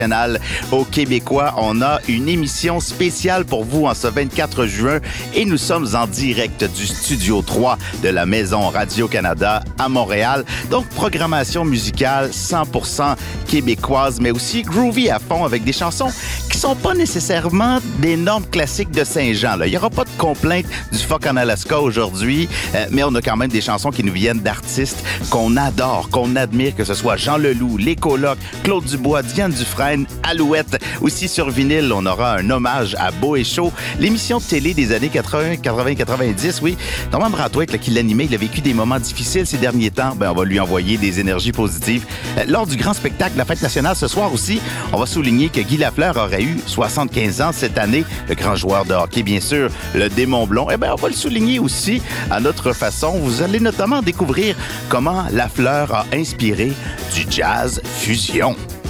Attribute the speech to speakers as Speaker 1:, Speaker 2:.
Speaker 1: Aux Québécois, on a une émission spéciale pour vous en ce 24 juin et nous sommes en direct du Studio 3 de la Maison Radio-Canada à Montréal. Donc, programmation musicale 100% québécoise, mais aussi groovy à fond avec des chansons qui sont pas nécessairement des normes classiques de Saint-Jean. Là. Il n'y aura pas de complainte du Phoque en Alaska aujourd'hui, mais on a quand même des chansons qui nous viennent d'artistes qu'on adore, qu'on admire, que ce soit Jean Leloup, Les Colocs, Claude Dubois, Diane Dufresne, Alouette. Aussi sur vinyle, on aura un hommage à Beau et Chaud, l'émission de télé des années 80, 90, oui. Norman Brathwaite, qui l'animait, il a vécu des moments difficiles ces derniers temps. On va lui envoyer des énergies positives. Lors du grand spectacle de la Fête nationale ce soir aussi, on va souligner que Guy Lafleur aurait eu 75 ans cette année. Le grand joueur de hockey, bien sûr, le démon blond. On va le souligner aussi à notre façon. Vous allez notamment découvrir comment Lafleur a inspiré du jazz fusion.